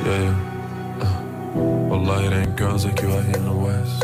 Yeah, well, light ain't girls like you out here in the West.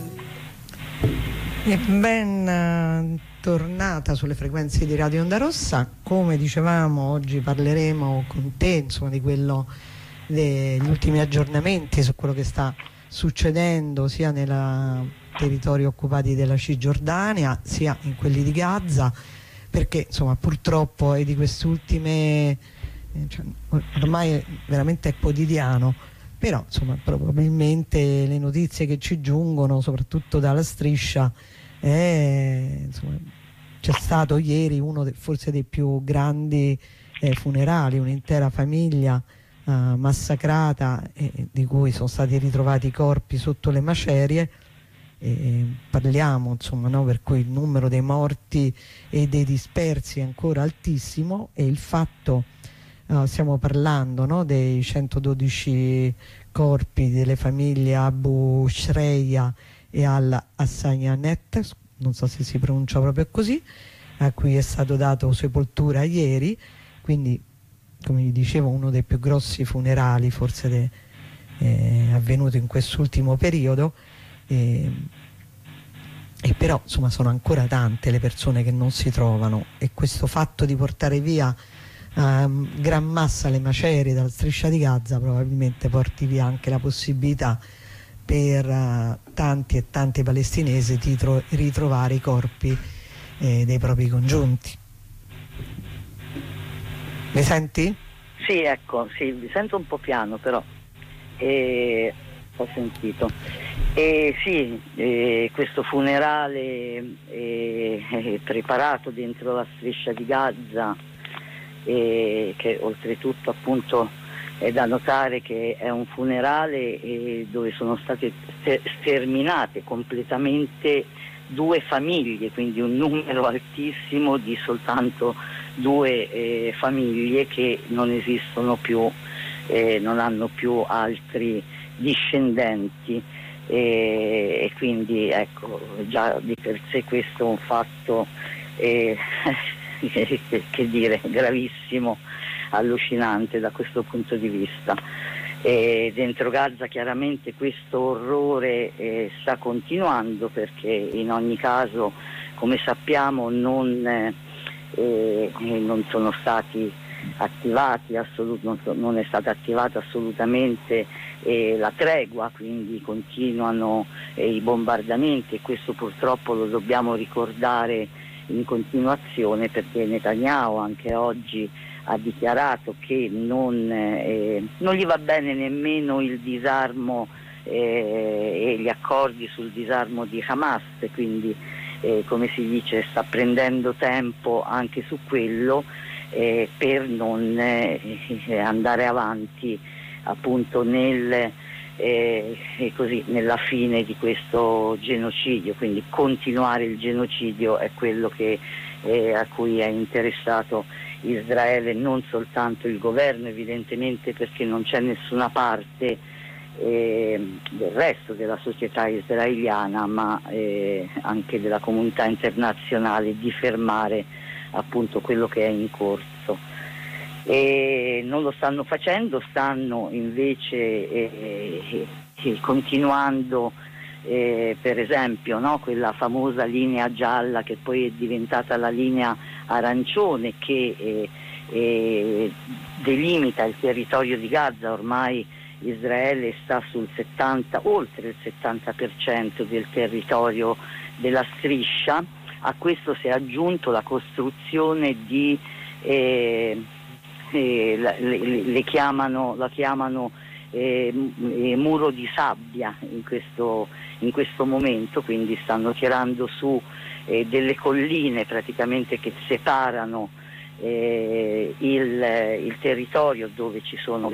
E ben tornata sulle frequenze di Radio Onda Rossa. Come dicevamo, oggi parleremo con te, insomma, di quello, degli ultimi aggiornamenti su quello che sta succedendo sia nei territori occupati della Cisgiordania sia in quelli di Gaza, perché insomma purtroppo è di queste ultime, cioè, ormai veramente è quotidiano, però insomma probabilmente le notizie che ci giungono soprattutto dalla striscia insomma, c'è stato ieri uno forse dei più grandi funerali, un'intera famiglia massacrata, di cui sono stati ritrovati i corpi sotto le macerie. Parliamo insomma, no, per cui il numero dei morti e dei dispersi è ancora altissimo, e il fatto, stiamo parlando, no, dei 112 corpi delle famiglie Abu Shreya e al-Assayyanet, non so se si pronuncia proprio così, a cui è stato dato sepoltura ieri, quindi come vi dicevo uno dei più grossi funerali forse avvenuto in quest'ultimo periodo, e però insomma sono ancora tante le persone che non si trovano, e questo fatto di portare via gran massa le macerie dalla striscia di Gaza probabilmente porti via anche la possibilità per tanti e tanti palestinesi di ritrovare i corpi dei propri congiunti. Mi senti? Sì, ecco, sì, mi sento un po' piano, però ho sentito. Sì, questo funerale preparato dentro la striscia di Gaza, che oltretutto appunto è da notare che è un funerale dove sono state sterminate completamente 2 famiglie, quindi un numero altissimo di soltanto 2 famiglie che non esistono più, non hanno più altri discendenti, e quindi ecco, già di per sé questo è un fatto che dire, gravissimo, allucinante da questo punto di vista. Dentro Gaza chiaramente questo orrore sta continuando, perché in ogni caso, come sappiamo, non sono stati attivati non è stata attivata assolutamente la tregua, quindi continuano i bombardamenti, e questo purtroppo lo dobbiamo ricordare in continuazione, perché Netanyahu anche oggi ha dichiarato che non gli va bene nemmeno il disarmo e gli accordi sul disarmo di Hamas, quindi come si dice sta prendendo tempo anche su quello, per non andare avanti appunto nella fine di questo genocidio. Quindi continuare il genocidio è quello a cui è interessato Israele, non soltanto il governo evidentemente, perché non c'è nessuna parte del resto della società israeliana, ma anche della comunità internazionale, di fermare appunto quello che è in corso. E non lo stanno facendo, stanno invece continuando, per esempio, no, quella famosa linea gialla che poi è diventata la linea arancione, che delimita il territorio di Gaza. Ormai Israele sta oltre il 70% del territorio della striscia. A questo si è aggiunto la costruzione di la chiamano muro di sabbia in questo momento, quindi stanno tirando su delle colline praticamente che separano il territorio dove ci sono